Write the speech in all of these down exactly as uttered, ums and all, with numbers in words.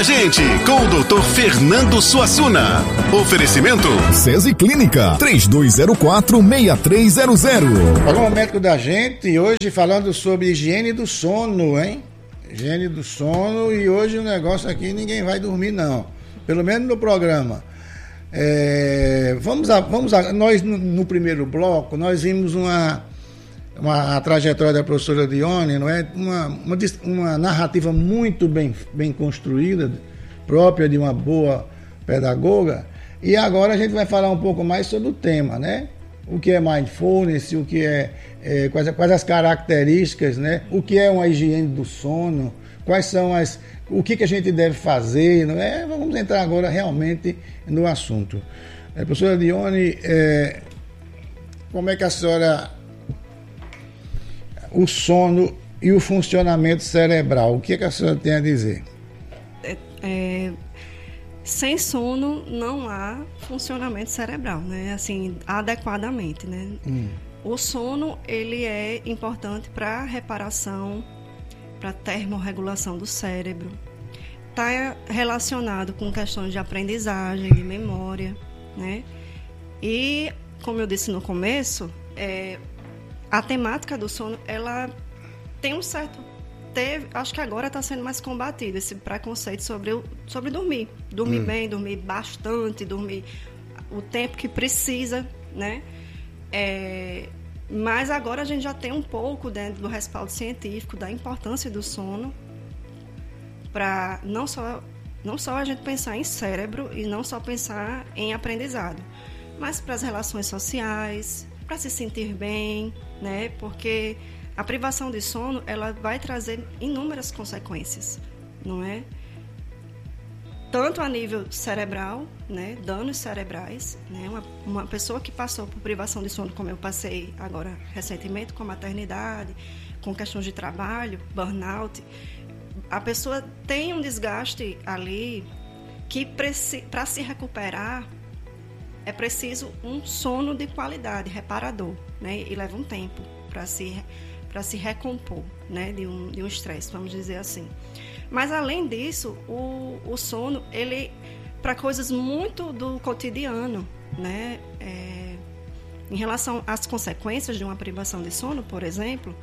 da Gente, com o doutor Fernando Suassuna. Oferecimento SESI Clínica, três dois zero quatro, seis três zero zero. Programa Médico da Gente, hoje falando sobre higiene do sono, hein? Higiene do sono, e hoje o negócio aqui, ninguém vai dormir não, pelo menos no programa. É, vamos a, vamos a, nós no, no primeiro bloco, nós vimos uma, uma a trajetória da professora Dione, não é? Uma, uma, uma narrativa muito bem, bem construída, própria de uma boa pedagoga, e agora a gente vai falar um pouco mais sobre o tema, né? O que é mindfulness, o que é, é quais, quais as características, né? O que é uma higiene do sono, quais são as, o que, que a gente deve fazer, não é? Vamos entrar agora realmente no assunto. É, professora Dione, é, como é que a senhora, o sono e o funcionamento cerebral, o que, é que a senhora tem a dizer? É, é... Sem sono não há funcionamento cerebral, né? Assim, adequadamente, né? Hum. O sono, ele é importante para a reparação, para a termorregulação do cérebro. Está relacionado com questões de aprendizagem, de memória, né? E, como eu disse no começo, é, a temática do sono, ela tem um certo... Teve, acho que agora está sendo mais combatido esse preconceito sobre, o, sobre dormir. Dormir hum. bem, dormir bastante, dormir o tempo que precisa, né? É, mas agora a gente já tem um pouco dentro do respaldo científico da importância do sono para não só, não só a gente pensar em cérebro e não só pensar em aprendizado, mas para as relações sociais, para se sentir bem, né? Porque a privação de sono, ela vai trazer inúmeras consequências, não é? Tanto a nível cerebral, né? Danos cerebrais, né? Uma, uma pessoa que passou por privação de sono, como eu passei agora recentemente, com a maternidade, com questões de trabalho, burnout, a pessoa tem um desgaste ali que, para se recuperar, é preciso um sono de qualidade, reparador, né? E leva um tempo para se para se recompor, né, de um de um estresse, vamos dizer assim. Mas além disso, o, o sono, ele para coisas muito do cotidiano, né, é, em relação às consequências de uma privação de sono, por exemplo,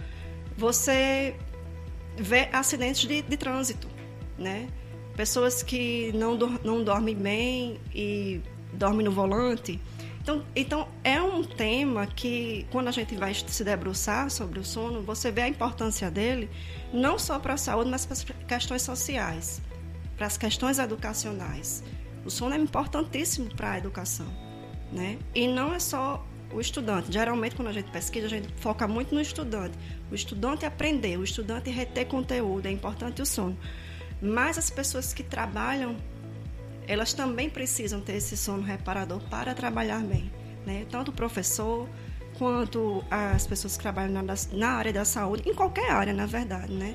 você vê acidentes de, de trânsito, né, pessoas que não do, não dormem bem e dormem no volante. Então, então, é um tema que, quando a gente vai se debruçar sobre o sono, você vê a importância dele, não só para a saúde, mas para as questões sociais, para as questões educacionais. O sono é importantíssimo para a educação, né? E não é só o estudante. Geralmente, quando a gente pesquisa, a gente foca muito no estudante. O estudante aprender, o estudante reter conteúdo, é importante o sono. Mas as pessoas que trabalham, elas também precisam ter esse sono reparador para trabalhar bem, né? Tanto o professor quanto as pessoas que trabalham na, na área da saúde, em qualquer área, na verdade, né?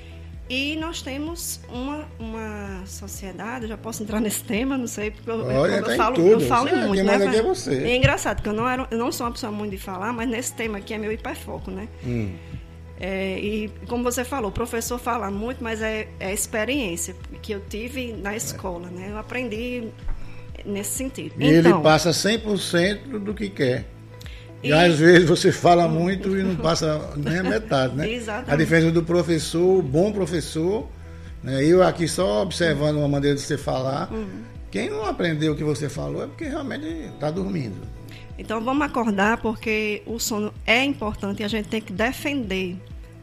E nós temos uma, uma sociedade, eu já posso entrar nesse tema, não sei, porque eu, Olha, eu, tá falo, tudo. eu falo Você, muito, quem né? manda aqui é você. É engraçado, porque eu não, era, eu não sou uma pessoa muito de falar, mas nesse tema aqui é meu hiperfoco, né? Hum. É, e como você falou, o professor fala muito, mas é, é a experiência que eu tive na escola, né? Eu aprendi nesse sentido. E então, ele passa cem por cento do que quer. E, e às vezes você fala muito e não passa nem a metade, né? Exatamente. A diferença do professor, o bom professor, né? Eu aqui só observando uma maneira de você falar, uhum. Quem não aprendeu o que você falou é porque realmente está dormindo. Então vamos acordar, porque o sono é importante e a gente tem que defender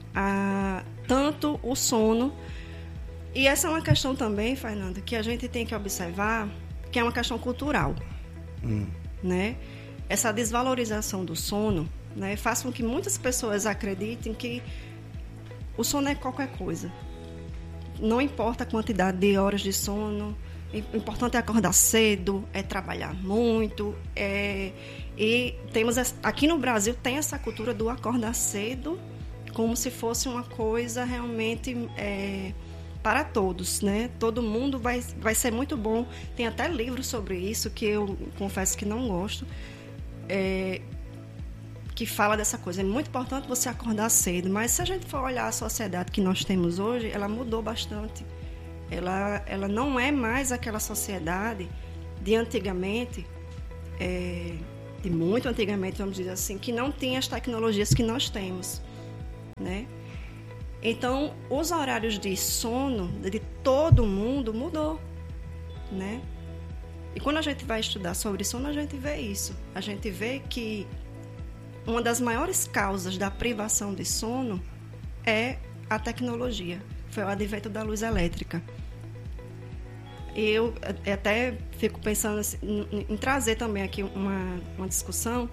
a, tanto o sono. E essa é uma questão também, Fernando, que a gente tem que observar, que é uma questão cultural. Hum. Né? Essa desvalorização do sono, né, faz com que muitas pessoas acreditem que o sono é qualquer coisa. Não importa a quantidade de horas de sono, o importante é acordar cedo, é trabalhar muito, é... e temos aqui no Brasil tem essa cultura do acordar cedo como se fosse uma coisa realmente é, para todos, né? Todo mundo vai, vai ser muito bom. Tem até livros sobre isso que eu confesso que não gosto, é, que fala dessa coisa. É muito importante você acordar cedo, mas se a gente for olhar a sociedade que nós temos hoje, ela mudou bastante. Ela, ela não é mais aquela sociedade de antigamente, é, de muito antigamente, vamos dizer assim, que não tinha as tecnologias que nós temos, né? Então, os horários de sono de todo mundo mudou, né? E quando a gente vai estudar sobre sono, a gente vê isso. A gente vê que uma das maiores causas da privação de sono é a tecnologia. Foi o advento da luz elétrica. Eu até fico pensando assim, em, em trazer também aqui uma, uma discussão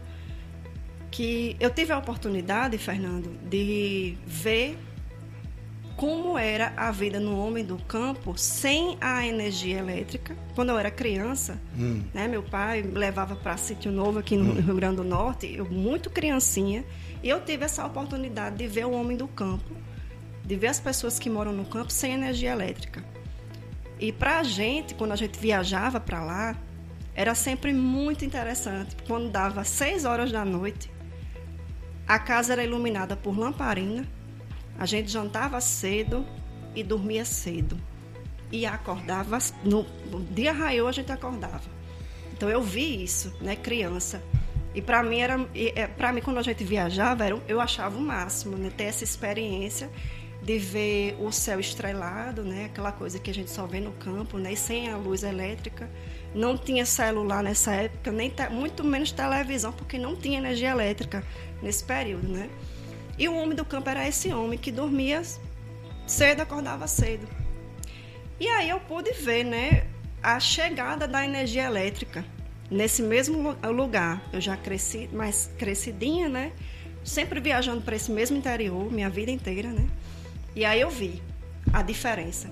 que eu tive a oportunidade, Fernando, de ver como era a vida no homem do campo sem a energia elétrica. Quando eu era criança, hum. né, meu pai me levava para Sítio Novo, aqui no hum. Rio Grande do Norte, eu muito criancinha, e eu tive essa oportunidade de ver o homem do campo, de ver as pessoas que moram no campo sem energia elétrica. E para a gente, quando a gente viajava para lá, era sempre muito interessante. Quando dava seis horas da noite, a casa era iluminada por lamparina, a gente jantava cedo e dormia cedo. E acordava, no, no dia raiou a gente acordava. Então eu vi isso, né, criança. E para mim, era, para mim quando a gente viajava, era, eu achava o máximo, né, ter essa experiência de ver o céu estrelado, né, aquela coisa que a gente só vê no campo, né, e sem a luz elétrica. Não tinha celular nessa época, nem te, muito menos televisão, porque não tinha energia elétrica nesse período, né? E o homem do campo era esse homem que dormia cedo, acordava cedo. E aí eu pude ver, né, a chegada da energia elétrica nesse mesmo lugar. Eu já cresci, mais crescidinha, né? Sempre viajando para esse mesmo interior, minha vida inteira, né? E aí eu vi a diferença.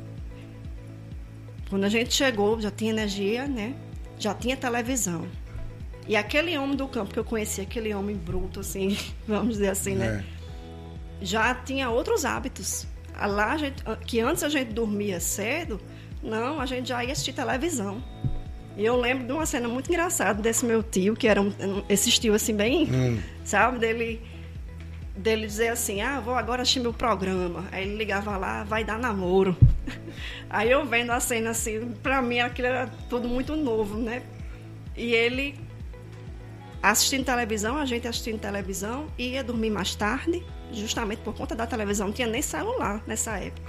Quando a gente chegou, já tinha energia, né? Já tinha televisão. E aquele homem do campo que eu conhecia, aquele homem bruto, assim, vamos dizer assim, né? É. Já tinha outros hábitos. Lá, a gente, que antes a gente dormia cedo, não, a gente já ia assistir televisão. E eu lembro de uma cena muito engraçada desse meu tio, que era um, esse tio assim, bem, hum. sabe, dele, dele dizer assim, ah, vou agora assistir meu programa. Aí ele ligava lá, vai dar namoro. Aí eu vendo a cena assim, pra mim aquilo era tudo muito novo, né? E ele assistindo televisão, a gente assistindo televisão, ia dormir mais tarde, justamente por conta da televisão, não tinha nem celular nessa época.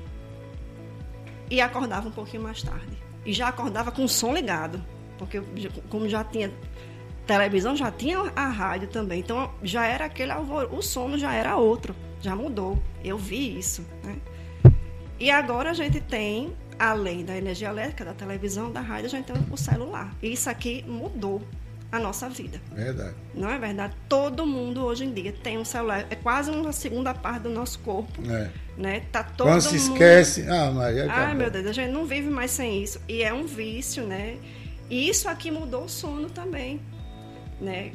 E acordava um pouquinho mais tarde. E já acordava com o som ligado, porque como já tinha televisão, já tinha a rádio também. Então já era aquele alvoroço, o sono já era outro, já mudou. Eu vi isso, né? E agora a gente tem, além da energia elétrica, da televisão, da rádio, a gente tem o celular. E isso aqui mudou a nossa vida. Verdade. Não é verdade? Todo mundo hoje em dia tem um celular. É quase uma segunda parte do nosso corpo. É. Né? Tá todo Quando se mundo... esquece... Ah, Maria, Ai, acabou. Meu Deus, a gente não vive mais sem isso. E é um vício, né? E isso aqui mudou o sono também, né?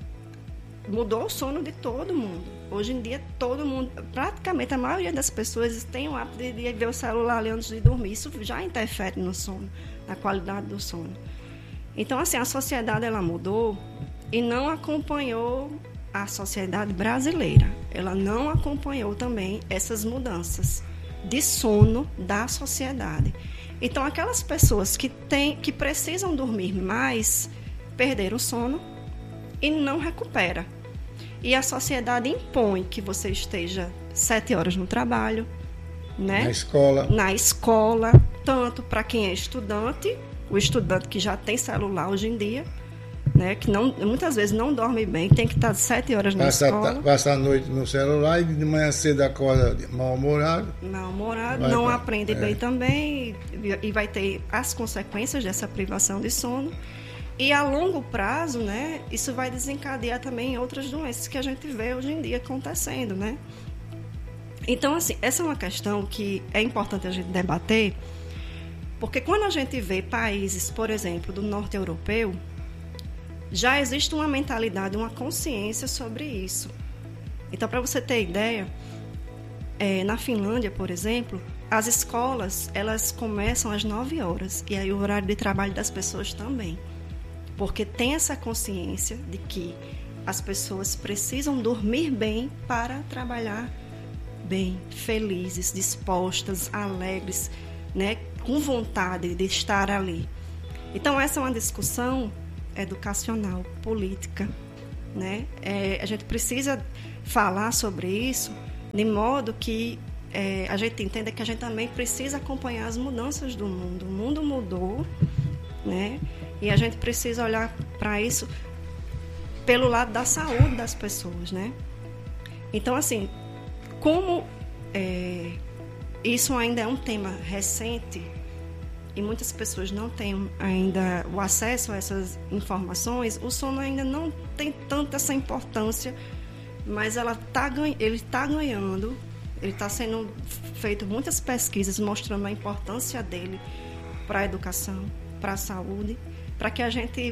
Mudou o sono de todo mundo. Hoje em dia, todo mundo... Praticamente, a maioria das pessoas tem o hábito de, de ver o celular ali antes de dormir. Isso já interfere no sono, na qualidade do sono. Então, assim, a sociedade, ela mudou e não acompanhou a sociedade brasileira. Ela não acompanhou também essas mudanças de sono da sociedade. Então, aquelas pessoas que, têm, que precisam dormir mais, perderam o sono e não recupera. E a sociedade impõe que você esteja sete horas no trabalho, né? Na escola. Na escola, tanto para quem é estudante, o estudante que já tem celular hoje em dia, né, que não, muitas vezes não dorme bem, tem que estar sete horas na passa, escola. Passa a noite no celular e de manhã cedo acorda mal-humorado. Mal-humorado, não pra, aprende é. bem também e, e vai ter as consequências dessa privação de sono. E a longo prazo, né, isso vai desencadear também outras doenças que a gente vê hoje em dia acontecendo, né? Então, assim, essa é uma questão que é importante a gente debater, porque quando a gente vê países, por exemplo, do norte europeu, já existe uma mentalidade, uma consciência sobre isso. Então, para você ter ideia, é, na Finlândia, por exemplo, as escolas, elas começam às nove horas, e aí o horário de trabalho das pessoas também. Porque tem essa consciência de que as pessoas precisam dormir bem para trabalhar bem, felizes, dispostas, alegres, né, com vontade de estar ali. Então, essa é uma discussão educacional, política, né? É, a gente precisa falar sobre isso de modo que é, a gente entenda que a gente também precisa acompanhar as mudanças do mundo. O mundo mudou, né? E a gente precisa olhar para isso pelo lado da saúde das pessoas, né? Então, assim, como é, isso ainda é um tema recente e muitas pessoas não têm ainda o acesso a essas informações, o sono ainda não tem tanta essa importância, mas ela tá, ele está ganhando, ele está sendo feito muitas pesquisas mostrando a importância dele para a educação, para a saúde, para que a gente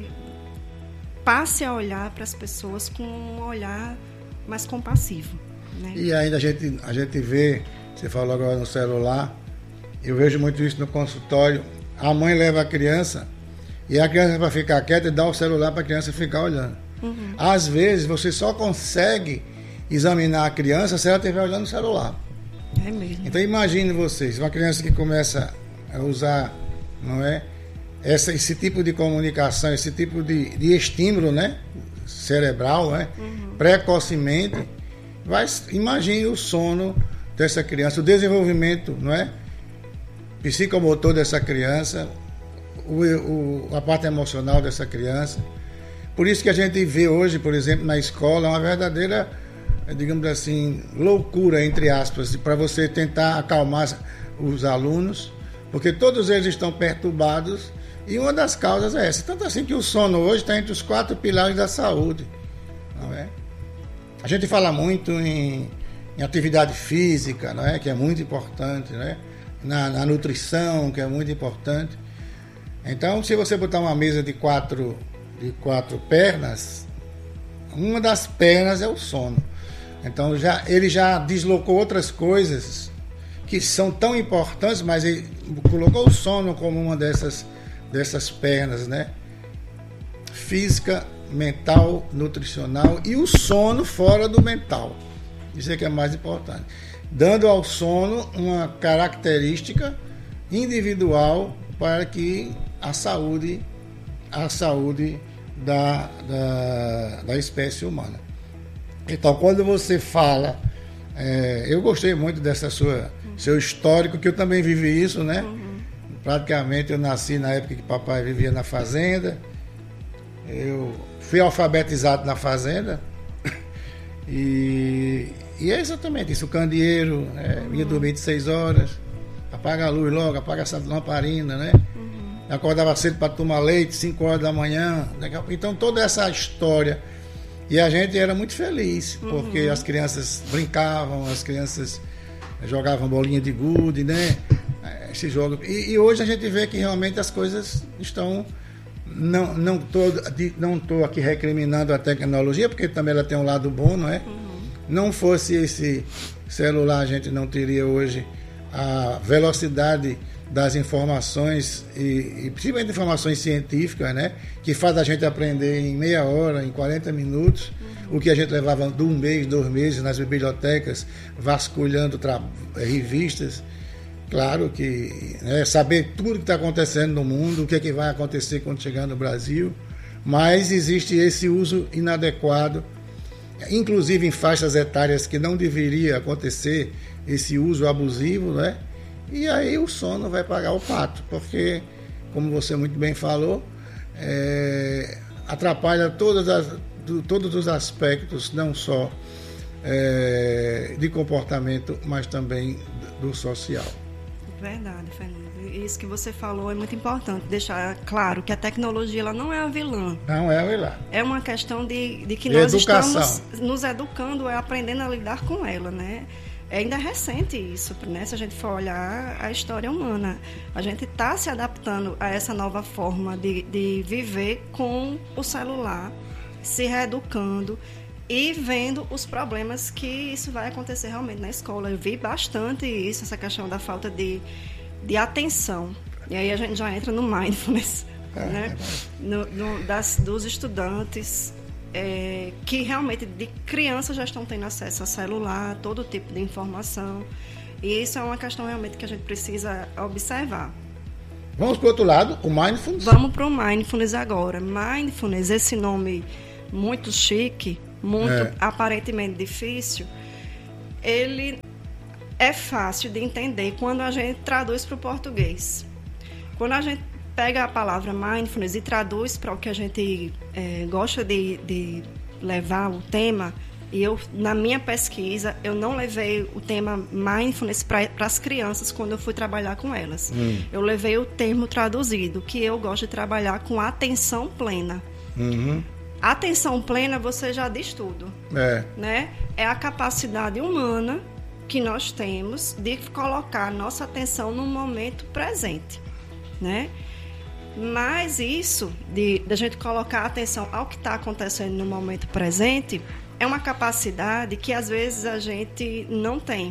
passe a olhar para as pessoas com um olhar mais compassivo, né? E ainda a gente, a gente vê, você falou agora no celular, eu vejo muito isso no consultório, a mãe leva a criança e a criança para ficar quieta e dá o celular para a criança ficar olhando. Uhum. Às vezes você só consegue examinar a criança se ela estiver olhando o celular. É mesmo. Então imagine vocês, uma criança que começa a usar, não é, essa, esse tipo de comunicação, esse tipo de, de estímulo, né, cerebral, né, uhum. precocemente, vai, imagine o sono dessa criança, o desenvolvimento, não é, psicomotor dessa criança, o, o, a parte emocional dessa criança. Por isso que a gente vê hoje, por exemplo, na escola, uma verdadeira, digamos assim, loucura, entre aspas, para você tentar acalmar os alunos, porque todos eles estão perturbados e uma das causas é essa. Tanto assim que o sono hoje está entre os quatro pilares da saúde, não é? A gente fala muito em, em atividade física, não é? Que é muito importante, né? Na, na nutrição, que é muito importante. Então, se você botar uma mesa de quatro, de quatro pernas, uma das pernas é o sono. Então, já, ele já deslocou outras coisas que são tão importantes, mas ele colocou o sono como uma dessas, dessas pernas, né? Física, mental, nutricional e o sono fora do mental. Isso é que é mais importante. Dando ao sono uma característica individual para que a saúde, a saúde da, da, da espécie humana. Então, quando você fala, é, eu gostei muito dessa sua seu histórico, que eu também vivi isso, né? Uhum. Praticamente eu nasci na época que papai vivia na fazenda, eu fui alfabetizado na fazenda e E é exatamente isso, o candeeiro, né? Uhum. Ia dormir de seis horas, apaga a luz logo, apaga essa lamparina, né? Uhum. Acordava cedo para tomar leite, cinco horas da manhã. Então toda essa história. E a gente era muito feliz, uhum. porque as crianças brincavam, as crianças jogavam bolinha de gude, né? Esse jogo. E, e hoje a gente vê que realmente as coisas estão... Não não estou não tô aqui recriminando a tecnologia, porque também ela tem um lado bom, não é? Uhum. Não fosse esse celular, a gente não teria hoje a velocidade das informações, e, e principalmente informações científicas, né? Que faz a gente aprender em meia hora, em quarenta minutos, uhum. o que a gente levava de um mês, dois meses nas bibliotecas, vasculhando tra- revistas. Claro que né, saber tudo que está acontecendo no mundo, o que, é que vai acontecer quando chegar no Brasil, mas existe esse uso inadequado, inclusive em faixas etárias que não deveria acontecer esse uso abusivo, né? E aí o sono vai pagar o pato, porque, como você muito bem falou, é, atrapalha todas as, do, todos os aspectos, não só é, de comportamento, mas também do social. Verdade, Fernando. Isso que você falou é muito importante, deixar claro que a tecnologia ela não é a vilã. Não é a vilã. É uma questão de, de que de nós educação. Estamos nos educando, é aprendendo a lidar com ela, né? É ainda recente isso, né? Se a gente for olhar a história humana, a gente está se adaptando a essa nova forma de, de viver com o celular, se reeducando e vendo os problemas que isso vai acontecer realmente na escola. Eu vi bastante isso, essa questão da falta de, de atenção. E aí a gente já entra no mindfulness, é, né? É no, no, das, dos estudantes é, que realmente de criança já estão tendo acesso a celular, todo tipo de informação. E isso é uma questão realmente que a gente precisa observar. Vamos para o outro lado, o Mindfulness? Vamos para o Mindfulness agora. Mindfulness, esse nome muito chique, muito é. aparentemente difícil, ele é fácil de entender quando a gente traduz para o português. Quando a gente pega a palavra Mindfulness e traduz para o que a gente é, gosta de, de levar o tema, e eu, na minha pesquisa, eu não levei o tema Mindfulness para as crianças quando eu fui trabalhar com elas. Hum. Eu levei o termo traduzido, que eu gosto de trabalhar com atenção plena. Uhum. Atenção plena, você já diz tudo. É. Né? É a capacidade humana que nós temos de colocar nossa atenção no momento presente. Né? Mas isso, de, de a gente colocar atenção ao que está acontecendo no momento presente, é uma capacidade que às vezes a gente não tem.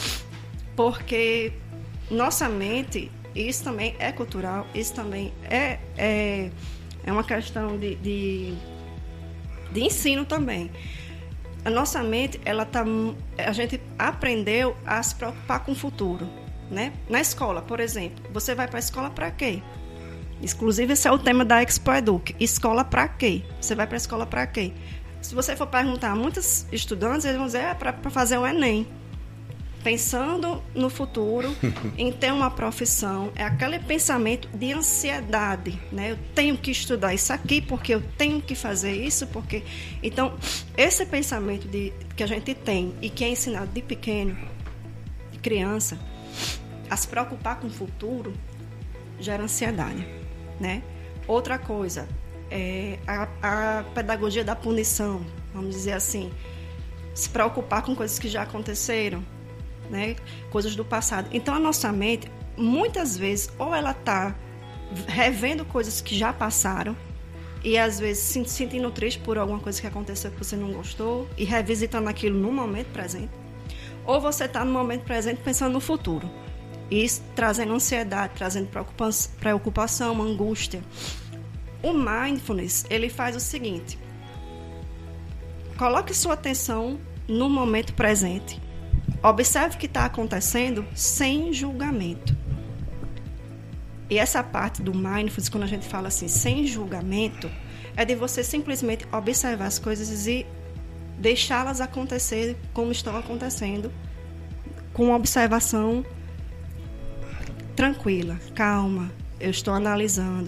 Porque nossa mente, isso também é cultural, isso também é, é, é uma questão de, de, de ensino também. A nossa mente, ela tá, a gente aprendeu a se preocupar com o futuro. Né? Na escola, por exemplo, você vai para a escola para quê? Inclusive, esse é o tema da Expo Educ. Escola para quê? Você vai para a escola para quê? Se você for perguntar a muitos estudantes, eles vão dizer é para fazer o Enem. Pensando no futuro, em ter uma profissão, é aquele pensamento de ansiedade, né? Eu tenho que estudar isso aqui porque eu tenho que fazer isso, porque... Então, esse pensamento de, que a gente tem e que é ensinado de pequeno, de criança, a se preocupar com o futuro, gera ansiedade, né? Outra coisa... É, a, a pedagogia da punição, vamos dizer assim, se preocupar com coisas que já aconteceram, né? Coisas do passado. Então, a nossa mente, muitas vezes, ou ela está revendo coisas que já passaram e, às vezes, se sentindo triste por alguma coisa que aconteceu que você não gostou e revisitando aquilo no momento presente, ou você está no momento presente pensando no futuro e trazendo ansiedade, trazendo preocupação, preocupação angústia. O Mindfulness, ele faz o seguinte: coloque sua atenção no momento presente, observe o que está acontecendo sem julgamento. E essa parte do Mindfulness, quando a gente fala assim, sem julgamento, é de você simplesmente observar as coisas e deixá-las acontecer como estão acontecendo, com uma observação tranquila, calma, eu estou analisando.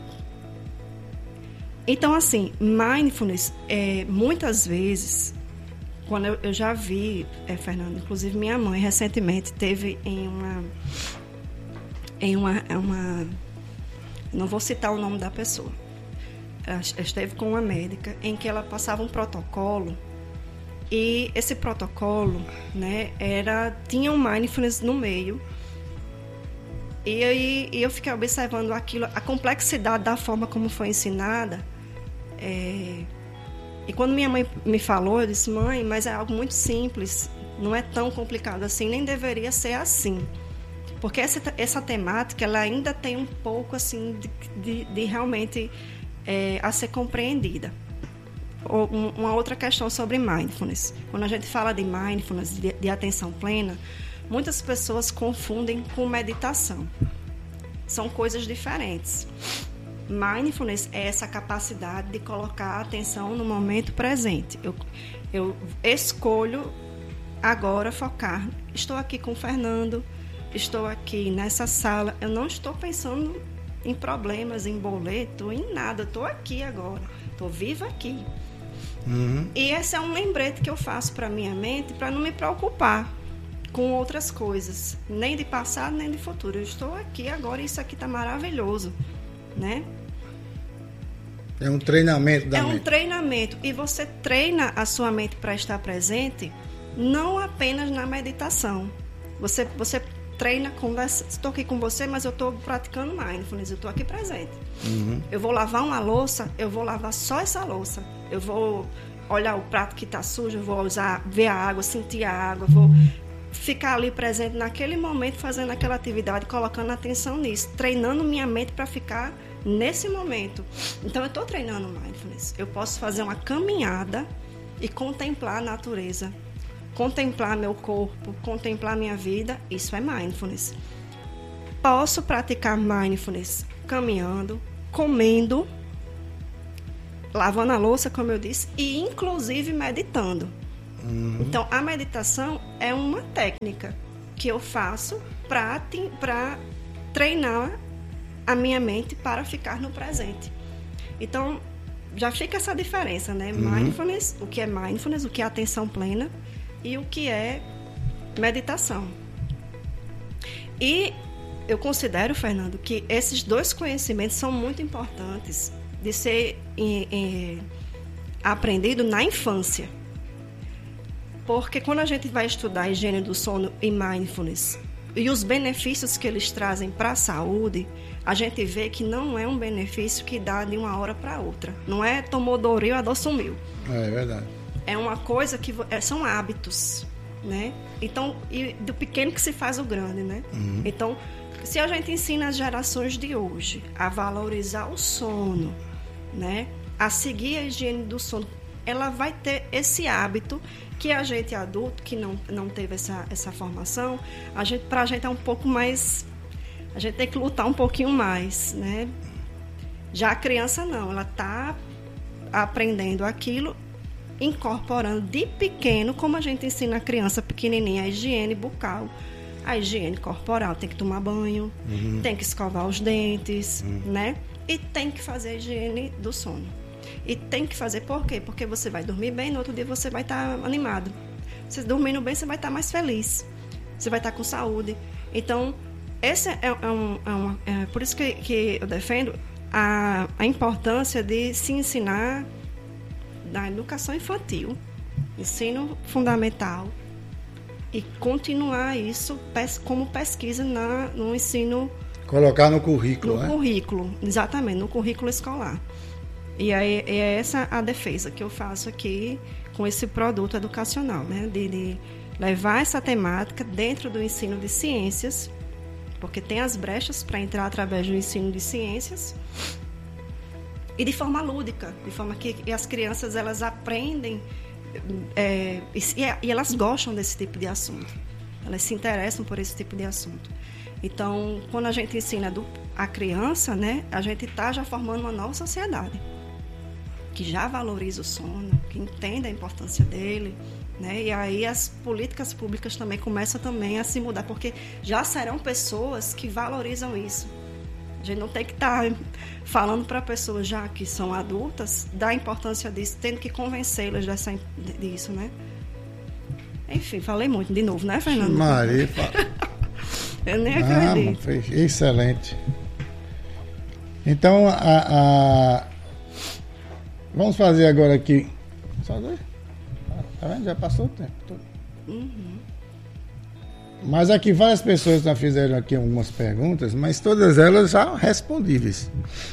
Então, assim, Mindfulness, é, muitas vezes, quando eu, eu já vi, é, Fernando, inclusive minha mãe recentemente teve em uma, em uma, uma, não vou citar o nome da pessoa, ela esteve com uma médica em que ela passava um protocolo e esse protocolo, né, era, tinha um Mindfulness no meio. E aí e eu fiquei observando aquilo, a complexidade da forma como foi ensinada. É... E quando minha mãe me falou, eu disse, mãe, mas é algo muito simples, não é tão complicado assim, nem deveria ser assim. Porque essa, essa temática, ela ainda tem um pouco assim de, de, de realmente é, a ser compreendida. Uma outra questão sobre Mindfulness. Quando a gente fala de Mindfulness, de, de atenção plena, muitas pessoas confundem com meditação. São coisas diferentes. Mindfulness é essa capacidade de colocar a atenção no momento presente. Eu, eu escolho agora focar. Estou aqui com o Fernando, estou aqui nessa sala. Eu não estou pensando em problemas, em boleto, em nada. Estou aqui agora. Estou viva aqui. Uhum. E esse é um lembrete que eu faço para a minha mente para não me preocupar com outras coisas, nem de passado, nem de futuro. Eu estou aqui agora e isso aqui está maravilhoso, né? É um treinamento da é mente. É um treinamento. E você treina a sua mente para estar presente não apenas na meditação. Você, você treina, conversa. Estou aqui com você, mas eu estou praticando Mindfulness. Eu estou aqui presente. Uhum. Eu vou lavar uma louça, eu vou lavar só essa louça. Eu vou olhar o prato que está sujo, eu vou usar, ver a água, sentir a água, vou ficar ali presente naquele momento, fazendo aquela atividade, colocando atenção nisso, treinando minha mente para ficar nesse momento. Então, eu estou treinando Mindfulness. Eu posso fazer uma caminhada e contemplar a natureza. contemplar meu corpo, contemplar minha vida, isso é mindfulness. Posso praticar mindfulness caminhando, comendo, lavando a louça, como eu disse, e inclusive meditando. Uhum. Então, a meditação é uma técnica que eu faço para treinar a minha mente para ficar no presente. Então, já fica essa diferença, né? Uhum. Mindfulness, o que é mindfulness, o que é atenção plena e o que é meditação. E eu considero, Fernando, que esses dois conhecimentos são muito importantes de ser em, em, aprendido na infância. Porque quando a gente vai estudar a higiene do sono e mindfulness e os benefícios que eles trazem para a saúde, a gente vê que não é um benefício que dá de uma hora para outra. Não é tomou Doril, a dor sumiu. É verdade. É uma coisa que é, são hábitos, né? Então, e do pequeno que se faz o grande, né? Uhum. Então, se a gente ensina as gerações de hoje a valorizar o sono, né? A seguir a higiene do sono, ela vai ter esse hábito que a gente adulto, que não, não teve essa, essa formação, a gente, pra gente é um pouco mais... A gente tem que lutar um pouquinho mais, né? Já a criança não, ela está aprendendo aquilo, incorporando de pequeno, como a gente ensina a criança pequenininha, a higiene bucal, a higiene corporal, tem que tomar banho, uhum. tem que escovar os dentes, uhum. né? E tem que fazer a higiene do sono. E tem que fazer por quê? Porque você vai dormir bem, no outro dia você vai estar tá animado. Você dormindo bem, você vai estar tá mais feliz. Você vai estar tá com saúde. Então, esse é, é, um, é, uma, é por isso que, que eu defendo a, a importância de se ensinar na educação infantil, ensino fundamental, e continuar isso como pesquisa na, no ensino... Colocar no currículo, No né? currículo, exatamente, no currículo escolar. E aí, é essa a defesa que eu faço aqui com esse produto educacional, né? De, de levar essa temática dentro do ensino de ciências, porque tem as brechas para entrar através do ensino de ciências, e de forma lúdica, de forma que as crianças elas aprendem é, e, e elas gostam desse tipo de assunto, elas se interessam por esse tipo de assunto. Então, quando a gente ensina do, a criança, né, a gente está já formando uma nova sociedade que já valoriza o sono, que entende a importância dele, né? E aí as políticas públicas também começam também a se mudar, porque já serão pessoas que valorizam isso. A gente não tem que estar tá falando para pessoas já que são adultas da importância disso, tendo que convencê-las dessa, disso, né? Enfim, falei muito de novo, né, Fernando? Maria, eu nem acredito. Ah, foi excelente. Então, a, a... vamos fazer agora aqui. Só dois? Tá vendo? Já passou o tempo todo. Uhum. Mas aqui várias pessoas já fizeram aqui algumas perguntas, mas todas elas já respondíveis.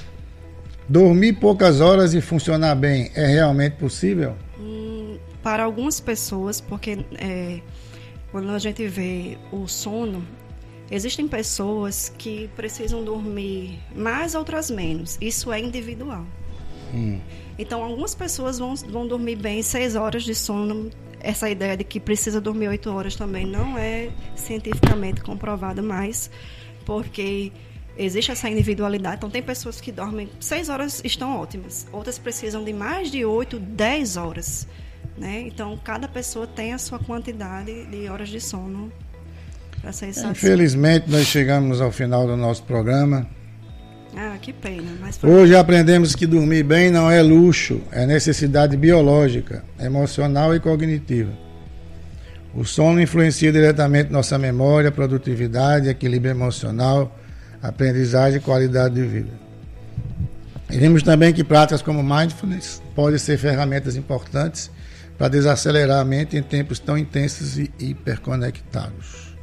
Dormir poucas horas e funcionar bem é realmente possível? Hum, para algumas pessoas, porque é, quando a gente vê o sono, existem pessoas que precisam dormir mais, outras menos. Isso é individual. Hum. Então, algumas pessoas vão, vão dormir bem seis horas de sono. Essa ideia de que precisa dormir oito horas também não é cientificamente comprovada mais, porque existe essa individualidade. Então, tem pessoas que dormem seis horas, estão ótimas. Outras precisam de mais de oito, dez horas. Né? Então, cada pessoa tem a sua quantidade de horas de sono para ser satisfeita. Infelizmente, nós chegamos ao final do nosso programa. Ah, que pena. Mas Hoje aprendemos que dormir bem não é luxo, é necessidade biológica, emocional e cognitiva. O sono influencia diretamente nossa memória, produtividade, equilíbrio emocional, aprendizagem e qualidade de vida. E vimos também que práticas como mindfulness podem ser ferramentas importantes para desacelerar a mente em tempos tão intensos e hiperconectados.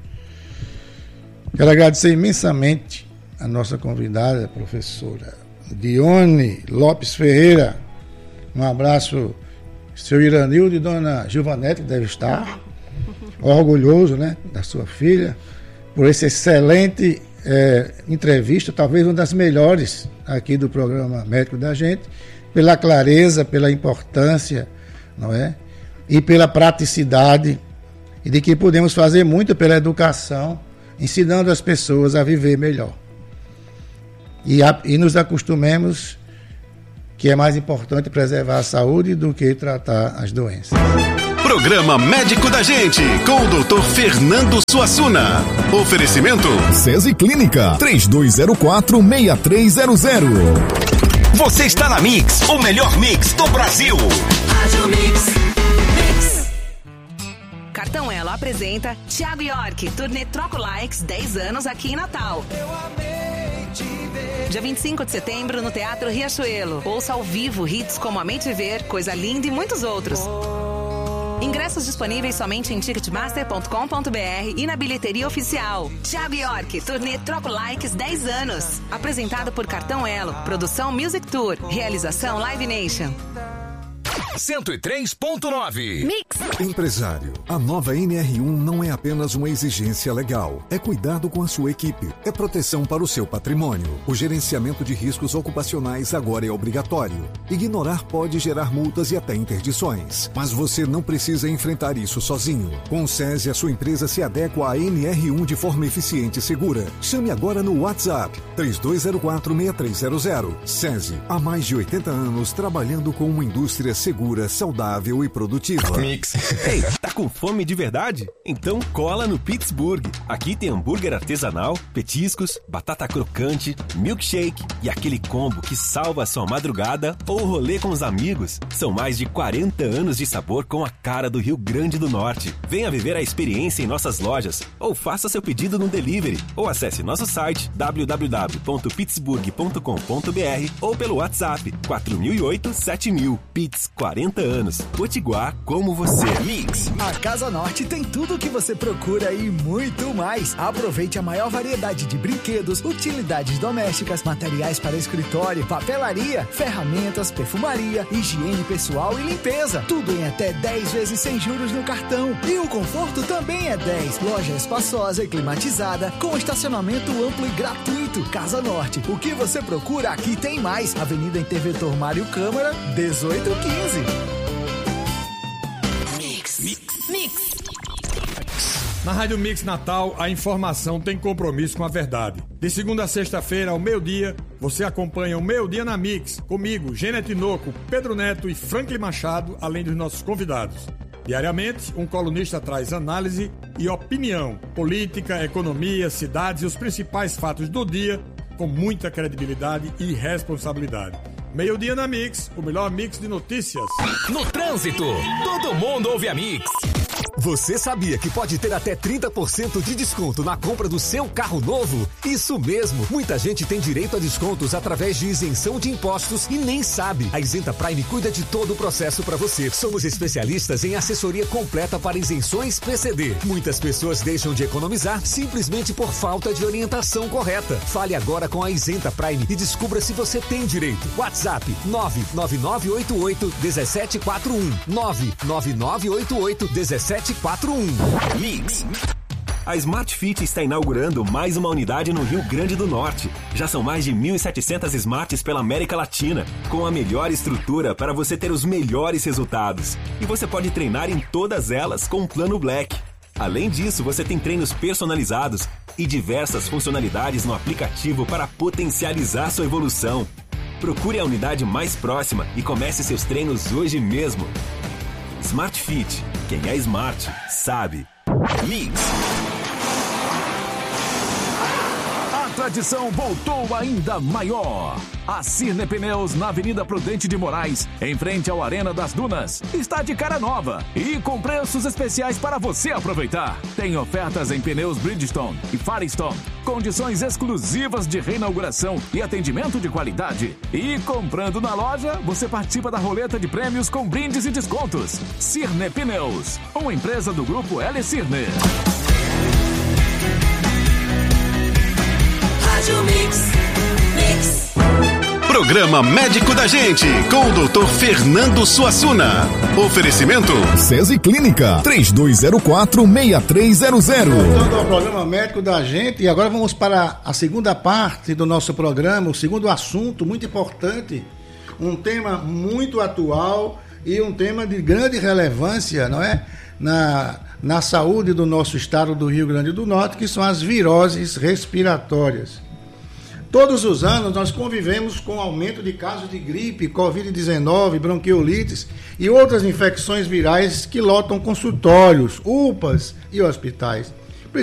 Quero agradecer imensamente a nossa convidada, a professora Dione Lopes Ferreira. Um abraço, seu Iranildo e dona Gilvanete, que deve estar orgulhoso, né, da sua filha, por essa excelente é, entrevista, talvez uma das melhores aqui do programa médico da gente, pela clareza, pela importância, não é? E pela praticidade e de que podemos fazer muito pela educação, ensinando as pessoas a viver melhor. E, a, e nos acostumemos que é mais importante preservar a saúde do que tratar as doenças. Programa Médico da Gente, com o doutor Fernando Suassuna. Oferecimento SESI Clínica, três dois zero quatro, seis três zero zero. Você está na Mix, o melhor mix do Brasil. Rádio Mix. Mix. Cartão Elo apresenta Thiago York, turnê Troco Likes, dez anos aqui em Natal. Eu amei te ver. Dia vinte e cinco de setembro no Teatro Riachuelo. Ouça ao vivo hits como Amei Te Ver, Coisa Linda e muitos outros. Ingressos disponíveis somente em ticketmaster ponto com ponto b r e na bilheteria oficial. Thiago York, turnê Troco Likes, dez anos. Apresentado por Cartão Elo. Produção Music Tour. Realização Live Nation. cento e três ponto nove. Mix. Empresário, a nova N R um não é apenas uma exigência legal. É cuidado com a sua equipe. É proteção para o seu patrimônio. O gerenciamento de riscos ocupacionais agora é obrigatório. Ignorar pode gerar multas e até interdições. Mas você não precisa enfrentar isso sozinho. Com o SESI, a sua empresa se adequa à N R um de forma eficiente e segura. Chame agora no WhatsApp três dois zero quatro, seis três zero zero. SESI, há mais de oitenta anos trabalhando com uma indústria segura, saudável e produtiva. Mix. Ei, tá com fome de verdade? Então cola no Pittsburgh. Aqui tem hambúrguer artesanal, petiscos, batata crocante, milkshake e aquele combo que salva a sua madrugada ou rolê com os amigos. São mais de quarenta anos de sabor com a cara do Rio Grande do Norte. Venha viver a experiência em nossas lojas ou faça seu pedido no delivery ou acesse nosso site w w w ponto pittsburgh ponto com ponto b r ou pelo WhatsApp quatro mil e oito, sete mil. Pitts, quarenta anos. Potiguar como você. Mix. A Casa Norte tem tudo o que você procura e muito mais. Aproveite a maior variedade de brinquedos, utilidades domésticas, materiais para escritório, papelaria, ferramentas, perfumaria, higiene pessoal e limpeza. Tudo em até dez vezes sem juros no cartão. E o conforto também é dez. Loja espaçosa e climatizada, com estacionamento amplo e gratuito. Casa Norte. O que você procura, aqui tem mais. Avenida Interventor Mário Câmara, dezoito quinze. Mix. Mix. Mix. Na Rádio Mix Natal, a informação tem compromisso com a verdade. De segunda a sexta-feira, ao meio-dia, você acompanha o Meio Dia na Mix, comigo, Gênia Tinoco, Pedro Neto e Franklin Machado, além dos nossos convidados. Diariamente, um colunista traz análise e opinião, política, economia, cidades e os principais fatos do dia, com muita credibilidade e responsabilidade. Meio Dia na Mix, o melhor mix de notícias. No trânsito, todo mundo ouve a Mix. Você sabia que pode ter até trinta por cento de desconto na compra do seu carro novo? Isso mesmo! Muita gente tem direito a descontos através de isenção de impostos e nem sabe. A Isenta Prime cuida de todo o processo para você. Somos especialistas em assessoria completa para isenções P C D. Muitas pessoas deixam de economizar simplesmente por falta de orientação correta. Fale agora com a Isenta Prime e descubra se você tem direito. WhatsApp nove nove nove oito oito um sete quatro um nove nove nove oito oito um sete quatro um. Mix. A Smart Fit está inaugurando mais uma unidade no Rio Grande do Norte. Já são mais de mil e setecentas Smarts pela América Latina, com a melhor estrutura para você ter os melhores resultados. E você pode treinar em todas elas com o Plano Black. Além disso, você tem treinos personalizados e diversas funcionalidades no aplicativo para potencializar sua evolução. Procure a unidade mais próxima e comece seus treinos hoje mesmo. Smart Fit. Quem é smart, sabe. Mix. A tradição voltou ainda maior. A Cirne Pneus, na Avenida Prudente de Moraes, em frente ao Arena das Dunas, está de cara nova e com preços especiais para você aproveitar. Tem ofertas em pneus Bridgestone e Firestone, condições exclusivas de reinauguração e atendimento de qualidade. E comprando na loja, você participa da roleta de prêmios com brindes e descontos. Cirne Pneus, uma empresa do grupo L Cirne. Rádio Mix. Mix. Programa Médico da Gente, com o doutor Fernando Suassuna. Oferecimento SESI Clínica, três dois zero quatro, seis três zero zero. Voltando ao programa Médico da Gente, e agora vamos para a segunda parte do nosso programa, o segundo assunto muito importante, um tema muito atual e um tema de grande relevância, não é? na, na saúde do nosso estado do Rio Grande do Norte, que são as viroses respiratórias. Todos os anos nós convivemos com aumento de casos de gripe, covid dezenove, bronquiolites e outras infecções virais que lotam consultórios, U P As e hospitais.